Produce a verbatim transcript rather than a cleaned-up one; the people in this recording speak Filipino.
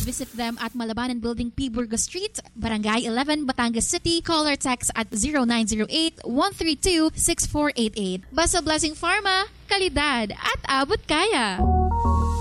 Visit them at Malabanan Building, P. Burgos Street, Barangay eleven, Batangas City. Call or text at zero nine zero eight, one three two, six four eight eight. Basta Blessing Pharma, kalidad at abot kaya.